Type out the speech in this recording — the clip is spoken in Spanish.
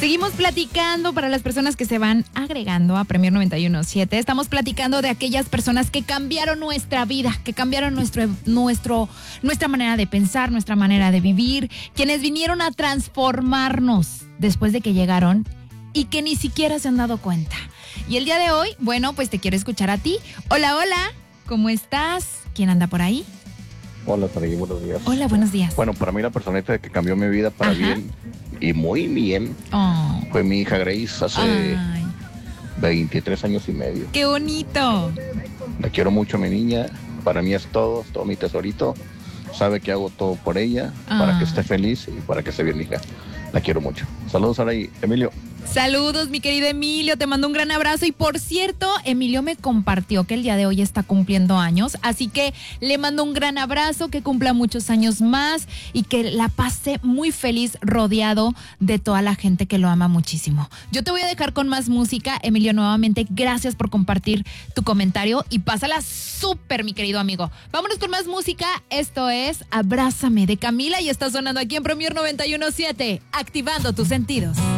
Seguimos platicando para las personas que se van agregando a Premier 91.7. Estamos platicando de aquellas personas que cambiaron nuestra vida, que cambiaron nuestra manera de pensar, nuestra manera de vivir, quienes vinieron a transformarnos después de que llegaron y que ni siquiera se han dado cuenta. Y el día de hoy, bueno, pues te quiero escuchar a ti. Hola, hola, ¿cómo estás? ¿Quién anda por ahí? Hola, Saraí, buenos días. Hola, buenos días. Bueno, para mí la personita que cambió mi vida para bien y muy bien fue mi hija Grace hace 23 años y medio. ¡Qué bonito! La quiero mucho, mi niña. Para mí es todo mi tesorito. Sabe que hago todo por ella, para que esté feliz y para que esté bien, hija. La quiero mucho. Saludos, Saraí. Emilio. Saludos, mi querido Emilio, te mando un gran abrazo. Y por cierto, Emilio me compartió que el día de hoy está cumpliendo años, así que le mando un gran abrazo, que cumpla muchos años más y que la pase muy feliz rodeado de toda la gente que lo ama muchísimo. Yo te voy a dejar con más música. Emilio, nuevamente, gracias por compartir tu comentario y pásala súper, mi querido amigo. Vámonos con más música. Esto es Abrázame de Camila y está sonando aquí en Premier 91.7, activando tus sentidos.